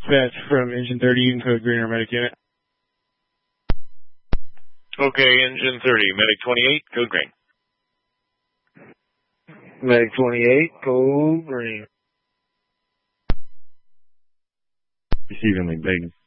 dispatch from Engine 30, you can code green or medic unit. Okay, Engine 30, medic 28, code green. Medic 28, code green. Receiving Lake Vegas.